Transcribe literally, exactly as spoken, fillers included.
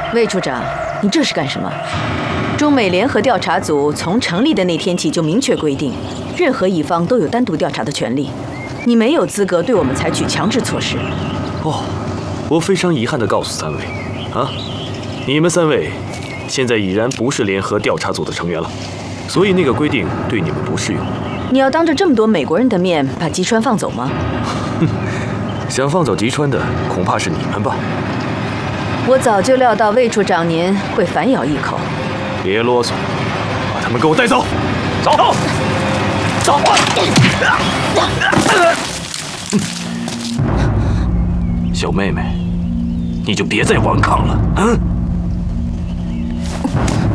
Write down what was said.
魏处长，你这是干什么？中美联合调查组从成立的那天起就明确规定，任何一方都有单独调查的权利，你没有资格对我们采取强制措施。 哦，我非常遗憾地告诉三位，啊，你们三位现在已然不是联合调查组的成员了，所以那个规定对你们不适用。 你要当着这么多美国人的面把吉川放走吗？ 哼，想放走吉川的恐怕是你们吧。 我早就料到魏处长您会反咬一口。 别啰嗦，把他们给我带走！走，走！小妹妹，你就别再顽抗了，嗯？